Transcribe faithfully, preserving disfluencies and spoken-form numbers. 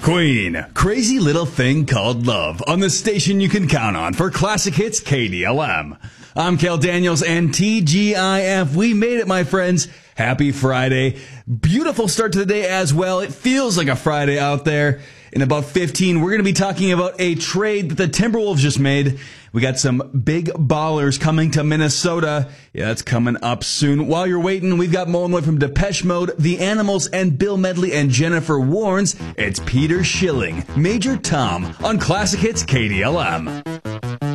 Queen, Crazy Little Thing Called Love, on the station you can count on for classic hits K D L M. I'm Kel Daniels and T G I F. We made it, my friends. Happy Friday. Beautiful start to the day as well. It feels like a Friday out there. In about fifteen, we're going to be talking about a trade that the Timberwolves just made. We got some big ballers coming to Minnesota. Yeah, that's coming up soon. While you're waiting, we've got more from Depeche Mode, The Animals, and Bill Medley and Jennifer Warnes. It's Peter Schilling, Major Tom, on Classic Hits K D L M.